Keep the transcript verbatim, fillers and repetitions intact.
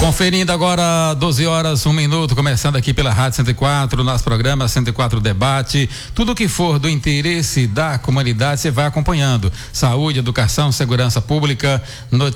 Conferindo agora doze horas, um minuto, começando aqui pela Rádio cento e quatro, nosso programa cento e quatro Debate. Tudo que for do interesse da comunidade, você vai acompanhando. Saúde, educação, segurança pública, notícias.